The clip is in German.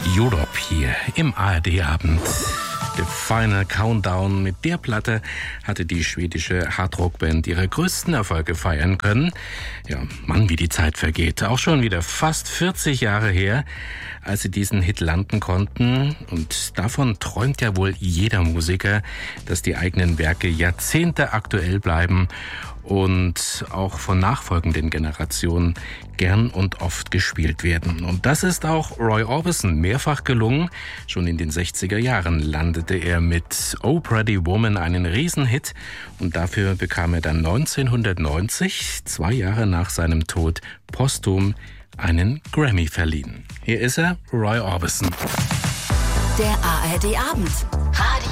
Europe hier im ARD-Abend. Der Final Countdown. Mit der Platte hatte die schwedische Hardrock-Band ihre größten Erfolge feiern können. Ja, Mann, wie die Zeit vergeht. Auch schon wieder fast 40 Jahre her, als sie diesen Hit landen konnten. Und davon träumt ja wohl jeder Musiker, dass die eigenen Werke Jahrzehnte aktuell bleiben und auch von nachfolgenden Generationen gern und oft gespielt werden. Und das ist auch Roy Orbison mehrfach gelungen. Schon in den 60er Jahren landete er mit Oh Pretty Woman einen Riesenhit und dafür bekam er dann 1990, 2 Jahre nach seinem Tod, posthum einen Grammy verliehen. Hier ist er, Roy Orbison. Der ARD-Abend. Radio